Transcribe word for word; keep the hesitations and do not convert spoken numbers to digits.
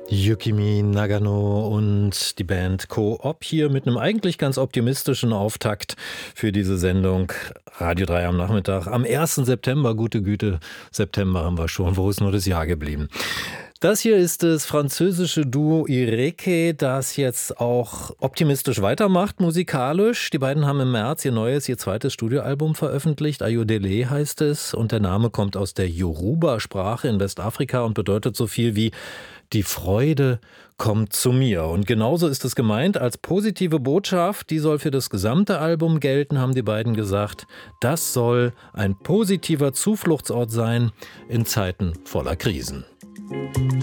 Yukimi Nagano und die Band Coop hier mit einem eigentlich ganz optimistischen Auftakt für diese Sendung Radio drei am Nachmittag. Am ersten September, gute Güte, September haben wir schon, wo ist nur das Jahr geblieben? Das hier ist das französische Duo Ireke, das jetzt auch optimistisch weitermacht, musikalisch. Die beiden haben im März ihr neues, ihr zweites Studioalbum veröffentlicht. Ayodele heißt es und der Name kommt aus der Yoruba-Sprache in Westafrika und bedeutet so viel wie die Freude kommt zu mir. Und genauso ist es gemeint als positive Botschaft. Die soll für das gesamte Album gelten, haben die beiden gesagt. Das soll ein positiver Zufluchtsort sein in Zeiten voller Krisen.